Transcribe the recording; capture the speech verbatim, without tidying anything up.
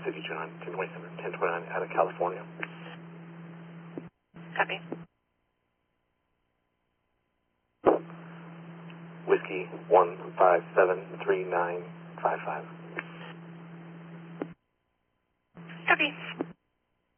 fifty-two nine, ten twenty-seven, ten twenty-nine out of California. Copy. Whiskey one five seven three nine five five.